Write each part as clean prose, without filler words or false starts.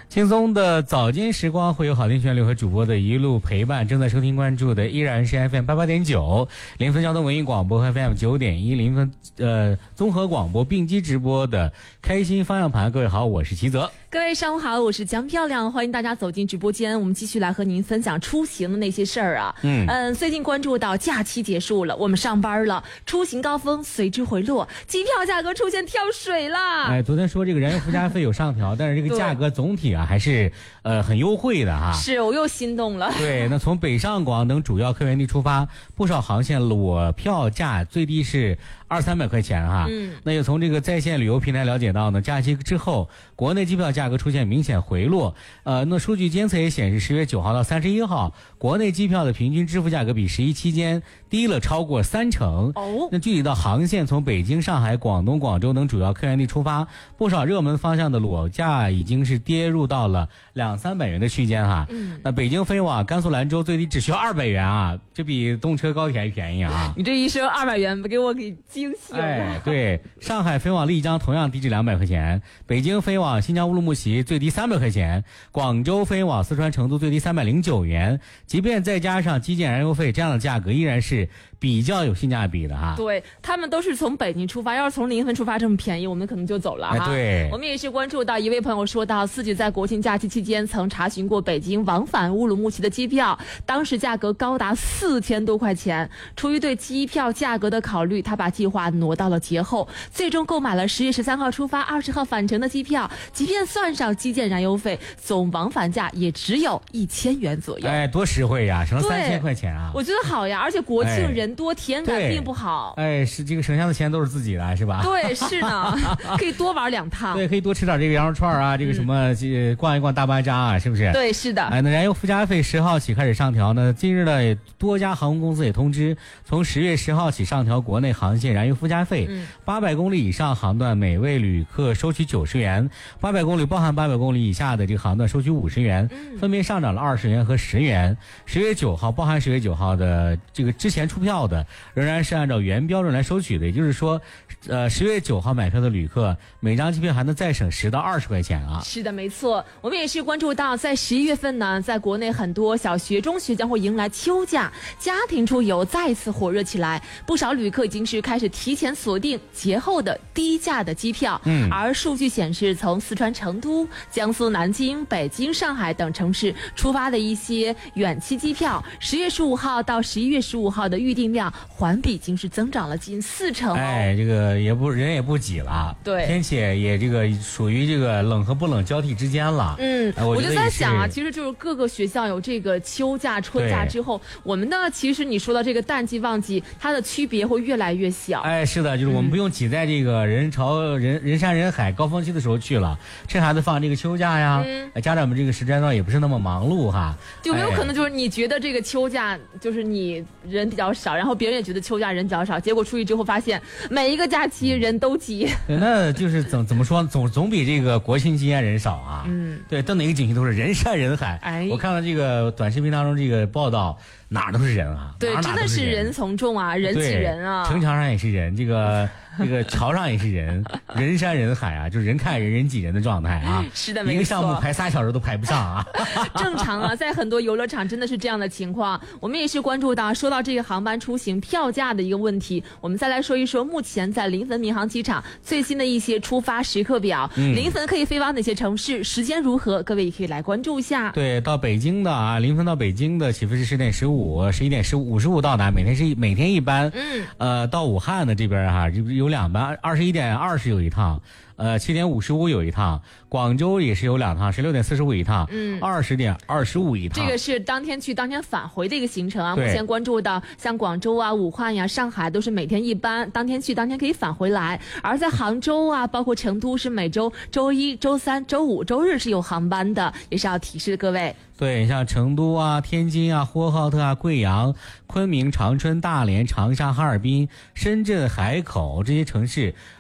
轻松的早间时光会有好听旋律和主播的一路陪伴。正在收听关注的依然是 FM 88.9临汾交通文艺广播和 FM 9.1临汾综合广播并机直播的开心方向盘。各位好，我是齐泽。 各位上午好，我是江漂亮，欢迎大家走进直播间，我们继续来和您分享出行的那些事儿啊。最近关注到假期结束了，我们上班了，出行高峰随之回落，机票价格出现跳水了。 昨天说这个燃油附加费有上调，但是这个价格总体还是很优惠的哈。 是，我又心动了。 对，那从北上广等主要客源地出发，不少航线裸票价最低是200-300块钱哈。那也从这个在线旅游平台了解到呢，假期之后国内机票价格出现明显回落。那数据监测也显示，10月9号到31号，国内机票的平均支付价格比11期间低了超过30%。那具体到航线，从北京、上海、广东、广州等主要客源地出发，不少热门方向的裸价已经是跌入到了200-300元的区间哈。那北京飞往甘肃兰州最低只需要200元啊，这比动车高铁还便宜啊。 你这一说200元，给我给惊醒了。 对，上海飞往丽江同样低至200块钱，北京飞往新疆乌鲁木齐最低300块钱，广州飞往四川成都最低309元。即便再加上基建燃油费，这样的价格依然是比较有性价比的哈。 对，他们都是从北京出发，要是从临汾出发这么便宜，我们可能就走了哈。 对， 我们也是关注到一位朋友说到，自己在国庆假期期间曾查询过北京往返乌鲁木齐的机票，当时价格高达4000多块钱。出于对机票价格的考虑，他把计划挪到了节后，最终购买了10月13号出发、20号返程的机票。即便算上基建燃油费，总往返价也只有1000元左右。 多实惠呀，省了3000块钱啊！ 我觉得好呀，而且国庆人多，体验感并不好。 是这个省下的钱都是自己的，是吧？ 对，是呢，可以多玩2趟。 对，可以多吃点这个羊肉串啊，这个什么逛一逛大巴扎啊，是不是？ 对，是的。 那燃油附加费10号起开始上调呢。近日呢，多家航空公司也通知，从10月10号起上调国内航线燃油附加费。800公里以上航段每位旅客收取90元，800公里包含800公里以下的这个航段收取50元，分别上涨了20元和10元。10月9号包含10月9号的这个之前出票的，仍然是按照原标准来收取的，也就是说10月9号买票的旅客每张机票还能再省10到20块钱啊。 是的，没错。我们也是关注到，在11月份呢，在国内很多小学、中学将会迎来秋假，家庭出游再次火热起来，不少旅客已经是开始提前锁定节后的低价的机票。而数据显示，从四川成都、江苏南京、北京、上海等城市出发的一些远期机票，10月15号到11月15号的预订量环比已经是增长了近40%。 这个人也不挤了， 对， 天气也这个属于这个冷和不冷交替之间了。 我就在想啊，其实就是各个学校有这个秋假、春假之后，我们呢，其实你说到这个淡季、旺季，它的区别会越来越小。 是的，就是我们不用挤在这个人山人海高峰期的时候去了，趁孩子放这个秋假呀，家长们这个时间段也不是那么忙碌哈。 有没有可能就是你觉得这个秋假就是你人比较少，然后别人也觉得秋假人比较少，结果出去之后发现每一个假期人都挤。 那就是怎么说，总比这个国庆期间人少啊。对，到哪个景区都是人山人海。我看到这个短视频当中这个报道，哪儿都是人啊。 对，真的是人从众啊，人挤人啊。 城墙上也是人，这个桥上也是人，人山人海啊，就是人看人，人挤人的状态啊。 是的，没错。 一个项目排3小时都排不上啊。 正常啊，在很多游乐场真的是这样的情况。我们也是关注到，说到这个航班出行票价的一个问题，我们再来说一说目前在临汾民航机场最新的一些出发时刻表。临汾可以飞往哪些城市？时间如何？各位也可以来关注一下。 对，到北京的啊，临汾到北京的起飞是10点15、11点55到达，每天一班。到武汉的这边哈，有2班，21点20有一趟。7点55有一趟，广州也是有2趟，16点45一趟，20点25一趟。 这个是当天去当天返回的一个行程啊。目前关注到像广州啊、武汉呀、上海都是每天一班，当天去当天可以返回来。而在杭州啊，包括成都是每周周一、周三、周五、周日是有航班的，也是要提示各位。 对，像成都啊、天津啊、呼和浩特啊、贵阳、昆明、长春、大连、长沙、哈尔滨、深圳、海口这些城市，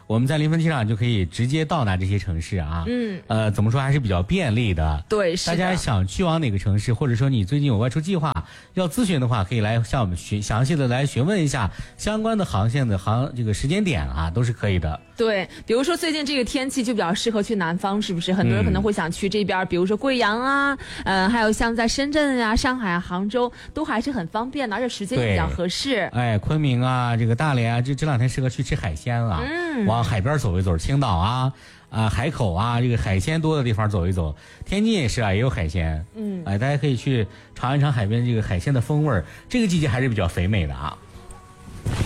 我们在临汾机场就可以直接到达这些城市啊。怎么说还是比较便利的。 对，是的。 大家想去往哪个城市，或者说你最近有外出计划要咨询的话，可以来向我们详细的来询问一下相关的航线的这个时间点啊，都是可以的。 对，比如说最近这个天气就比较适合去南方，是不是？很多人可能会想去这边，比如说贵阳啊，还有像在深圳啊、上海啊、杭州，都还是很方便的，而且时间也比较合适。 哎，昆明啊，这个大连啊，这两天适合去吃海鲜啊，往海边走一走，青岛啊。海口啊，这个海鲜多的地方走一走。天津也是啊，也有海鲜。大家可以去尝一尝海边这个海鲜的风味儿。这个季节还是比较肥美的啊。